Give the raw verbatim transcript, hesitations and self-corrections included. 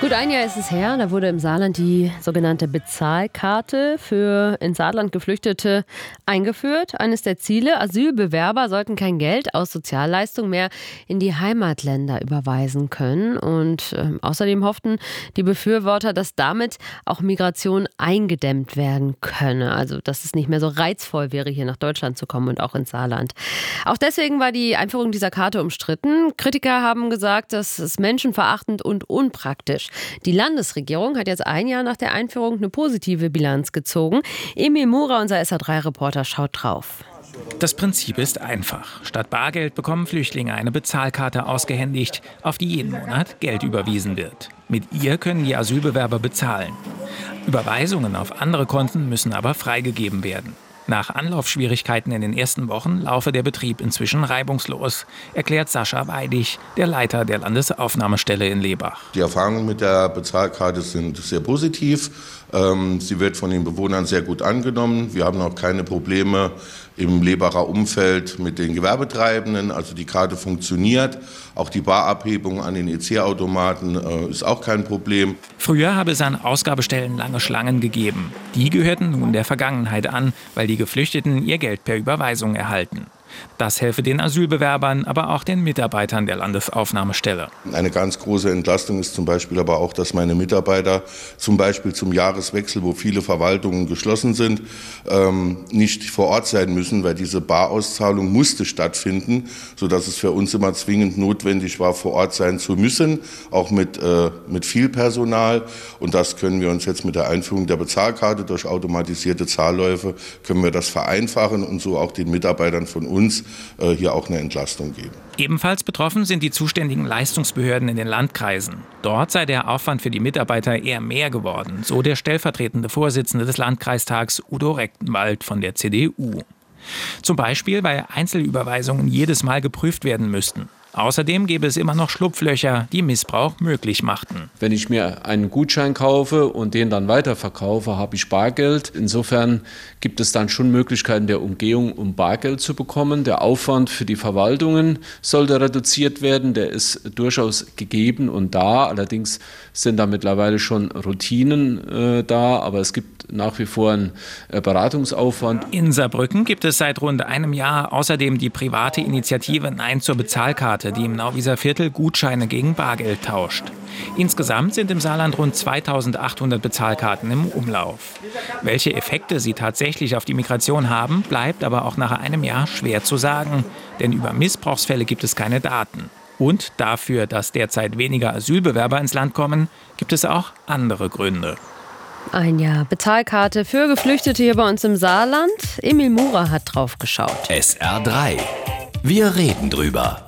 Gut ein Jahr ist es her, da wurde im Saarland die sogenannte Bezahlkarte für ins Saarland Geflüchtete eingeführt. Eines der Ziele, Asylbewerber sollten kein Geld aus Sozialleistungen mehr in die Heimatländer überweisen können. Und äh, außerdem hofften die Befürworter, dass damit auch Migration eingedämmt werden könne. Also dass es nicht mehr so reizvoll wäre, hier nach Deutschland zu kommen und auch ins Saarland. Auch deswegen war die Einführung dieser Karte umstritten. Kritiker haben gesagt, das ist menschenverachtend und unpraktisch. Die Landesregierung hat jetzt ein Jahr nach der Einführung eine positive Bilanz gezogen. Emil Murer, unser S A drei Reporter, schaut drauf. Das Prinzip ist einfach. Statt Bargeld bekommen Flüchtlinge eine Bezahlkarte ausgehändigt, auf die jeden Monat Geld überwiesen wird. Mit ihr können die Asylbewerber bezahlen. Überweisungen auf andere Konten müssen aber freigegeben werden. Nach Anlaufschwierigkeiten in den ersten Wochen laufe der Betrieb inzwischen reibungslos, erklärt Sascha Weidig, der Leiter der Landesaufnahmestelle in Lebach. Die Erfahrungen mit der Bezahlkarte sind sehr positiv. Sie wird von den Bewohnern sehr gut angenommen. Wir haben auch keine Probleme im Lebacher Umfeld mit den Gewerbetreibenden. Also die Karte funktioniert. Auch die Barabhebung an den E C-Automaten äh, ist auch kein Problem. Früher habe es an Ausgabestellen lange Schlangen gegeben. Die gehörten nun der Vergangenheit an, weil die Geflüchteten ihr Geld per Überweisung erhalten. Das helfe den Asylbewerbern, aber auch den Mitarbeitern der Landesaufnahmestelle. Eine ganz große Entlastung ist zum Beispiel aber auch, dass meine Mitarbeiter zum Beispiel zum Jahreswechsel, wo viele Verwaltungen geschlossen sind, ähm, nicht vor Ort sein müssen, weil diese Barauszahlung musste stattfinden, sodass es für uns immer zwingend notwendig war, vor Ort sein zu müssen, auch mit, äh, mit viel Personal. Und das können wir uns jetzt mit der Einführung der Bezahlkarte durch automatisierte Zahlläufe, können wir das vereinfachen und so auch den Mitarbeitern von uns hier auch eine Entlastung geben. Ebenfalls betroffen sind die zuständigen Leistungsbehörden in den Landkreisen. Dort sei der Aufwand für die Mitarbeiter eher mehr geworden, so der stellvertretende Vorsitzende des Landkreistags Udo Rechtenwald von der C D U. Zum Beispiel, weil Einzelüberweisungen jedes Mal geprüft werden müssten. Außerdem gäbe es immer noch Schlupflöcher, die Missbrauch möglich machten. Wenn ich mir einen Gutschein kaufe und den dann weiterverkaufe, habe ich Bargeld. Insofern gibt es dann schon Möglichkeiten der Umgehung, um Bargeld zu bekommen. Der Aufwand für die Verwaltungen sollte reduziert werden. Der ist durchaus gegeben und da. Allerdings sind da mittlerweile schon Routinen äh, da. Aber es gibt nach wie vor einen äh, Beratungsaufwand. In Saarbrücken gibt es seit rund einem Jahr außerdem die private Initiative Nein zur Bezahlkarte, die im Nauwieser Viertel Gutscheine gegen Bargeld tauscht. Insgesamt sind im Saarland rund zweitausendachthundert Bezahlkarten im Umlauf. Welche Effekte sie tatsächlich auf die Migration haben, bleibt aber auch nach einem Jahr schwer zu sagen. Denn über Missbrauchsfälle gibt es keine Daten. Und dafür, dass derzeit weniger Asylbewerber ins Land kommen, gibt es auch andere Gründe. Ein Jahr Bezahlkarte für Geflüchtete hier bei uns im Saarland. Emil Murer hat drauf geschaut. S R drei. Wir reden drüber.